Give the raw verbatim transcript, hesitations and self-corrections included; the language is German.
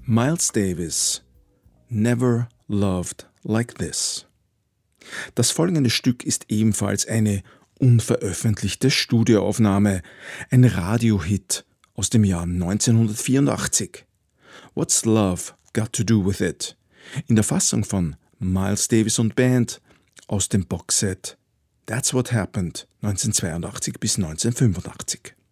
Miles Davis, Never Loved Like This. Das folgende Stück ist ebenfalls eine unveröffentlichte Studioaufnahme, ein Radiohit aus dem Jahr neunzehnhundertvierundachtzig. What's Love Got to Do With It? In der Fassung von Miles Davis und Band aus dem Boxset That's What Happened neunzehnhundertzweiundachtzig bis neunzehnhundertfünfundachtzig.